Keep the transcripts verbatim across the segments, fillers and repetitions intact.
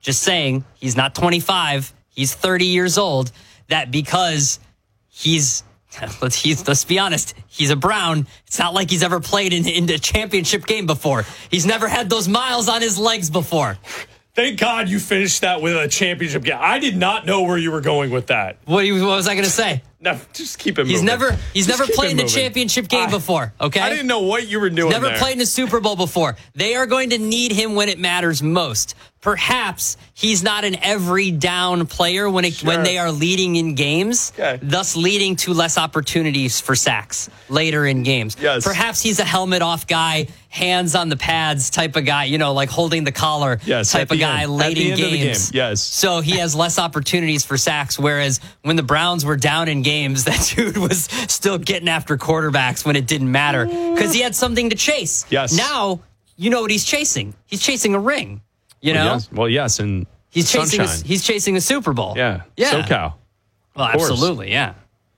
just saying, he's not twenty-five, he's thirty years old, that because he's, let's, he's, let's be honest, he's a Brown. It's not like he's ever played in, in a championship game before. He's never had those miles on his legs before. Thank God you finished that with a championship game. I did not know where you were going with that. What, what was I going to say? No, just keep it moving. He's never he's just never played in a championship game I, before, okay? I didn't know what you were doing He's never there. played in a Super Bowl before. They are going to need him when it matters most. Perhaps he's not an every down player when it, sure. when they are leading in games, okay. thus leading to less opportunities for sacks later in games. Yes. Perhaps he's a helmet off guy, hands on the pads type of guy, you know, like holding the collar yes, type of guy end. late at the in end games. Of the game. Yes. So he has less opportunities for sacks, whereas when the Browns were down in games, that dude was still getting after quarterbacks when it didn't matter because he had something to chase. Yes. Now, you know what he's chasing. He's chasing a ring, you know? Well, yes, well, yes and he's chasing a, sunshine. he's chasing a Super Bowl. Yeah. Yeah. SoCal. Well, absolutely, yeah.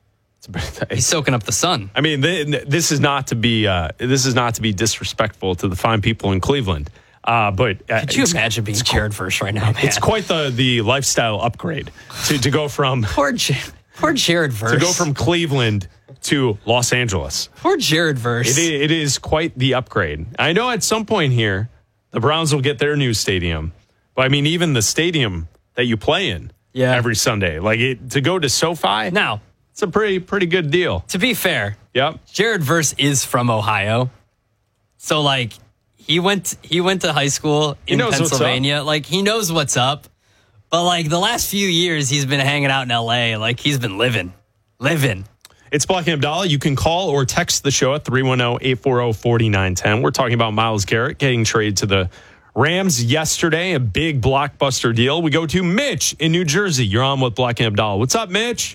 He's soaking up the sun. I mean, this is not to be uh, this is not to be disrespectful to the fine people in Cleveland. Uh, but uh, could you imagine being Jared Verse right now, man? It's quite the the lifestyle upgrade to, to go from poor Jared, poor Jared Verse to go from Cleveland to Los Angeles. Poor Jared Verse. It, it is quite the upgrade. I know at some point here, the Browns will get their new stadium, but I mean, even the stadium that you play in yeah. every Sunday, like it, to go to SoFi now. It's a pretty pretty good deal. To be fair, yep. Jared Verse is from Ohio. So like he went he went to high school in Pennsylvania. Like he knows what's up. But like the last few years he's been hanging out in L A. Like he's been living. Living. It's Black and Abdallah. You can call or text the show at three one zero, eight four zero, four nine one zero. We're talking about Myles Garrett getting traded to the Rams yesterday, a big blockbuster deal. We go to Mitch in New Jersey. You're on with Black and Abdallah. What's up, Mitch?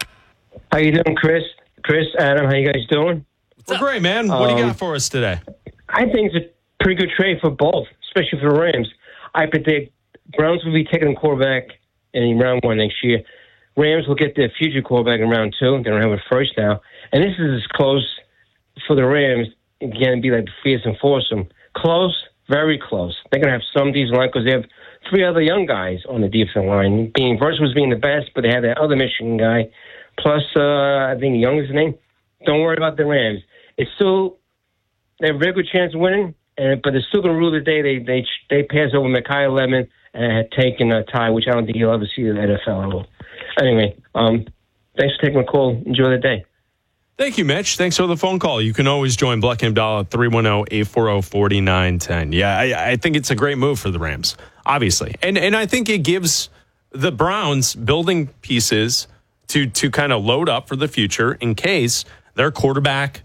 How you doing, Chris? Chris, Adam, how you guys doing? We're great, man. What um, do you got for us today? I think it's a pretty good trade for both, especially for the Rams. I predict Browns will be taking a quarterback in round one next year. Rams will get their future quarterback in round two. They don't have a first now. And this is as close for the Rams. Again, be like the Fears and Foursome. Close, very close. They're going to have some decent line because they have three other young guys on the defensive line. Being Verse was being the best, but they have that other Michigan guy. Plus, uh, I think the youngest name. Don't worry about the Rams. It's still they have a very good chance of winning, and but they're still going to rule the day. They they they pass over Mekhi Lemon and had taken a tie, which I don't think you'll ever see in the N F L level. Anyway, um, thanks for taking my call. Enjoy the day. Thank you, Mitch. Thanks for the phone call. You can always join Black and Abdallah at three one zero, eight four zero, four nine one zero. Yeah, I, I think it's a great move for the Rams, obviously. And and I think it gives the Browns building pieces to to kind of load up for the future in case their quarterback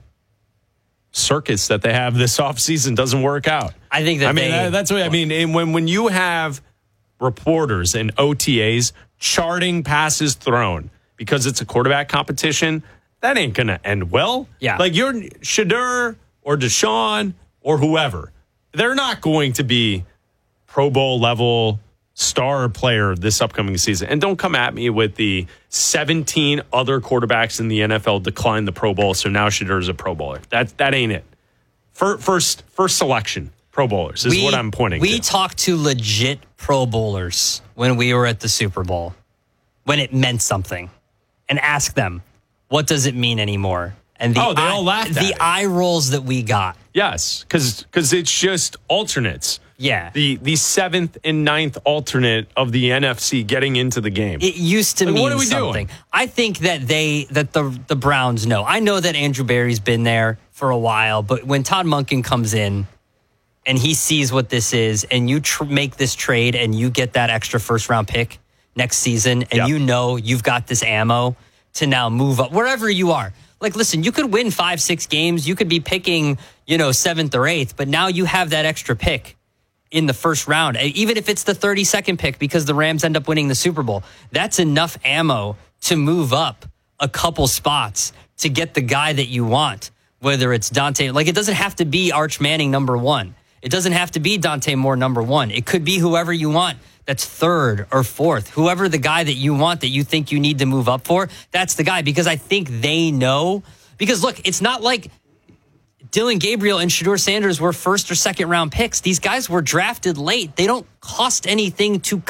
circus that they have this offseason doesn't work out. I think that I mean, they, that's what I mean. And when, when you have reporters and O T As charting passes thrown because it's a quarterback competition, that ain't going to end well. Yeah. Like you're Shadur or Deshaun or whoever. They're not going to be Pro Bowl level star player this upcoming season. And don't come at me with the seventeen other quarterbacks in the N F L declined the Pro Bowl, so now Shadur's a Pro Bowler. That that ain't it. First first selection Pro Bowlers is we, what I'm pointing we to. We talked to legit Pro Bowlers when we were at the Super Bowl, when it meant something, and asked them, what does it mean anymore? And the oh, they eye, all laughed at the it. eye rolls that we got. Yes, because because it's just alternates. Yeah. The the seventh and ninth alternate of the N F C getting into the game. It used to like, mean what are we something. Doing? I think that they that the the Browns know. I know that Andrew Berry's been there for a while, but when Todd Monken comes in and he sees what this is, and you tr- make this trade and you get that extra first round pick next season, and yep. you know you've got this ammo to now move up wherever you are. Like, listen, you could win five, six games. You could be picking, you know, seventh or eighth, but now you have that extra pick in the first round, even if it's the thirty-second pick because the Rams end up winning the Super Bowl. That's enough ammo to move up a couple spots to get the guy that you want, whether it's Dante. Like, it doesn't have to be Arch Manning number one. It doesn't have to be Dante Moore number one. It could be whoever you want that's third or fourth. Whoever the guy that you want that you think you need to move up for, that's the guy. Because I think they know. Because, look, it's not like Dylan Gabriel and Shedeur Sanders were first or second round picks. These guys were drafted late. They don't cost anything to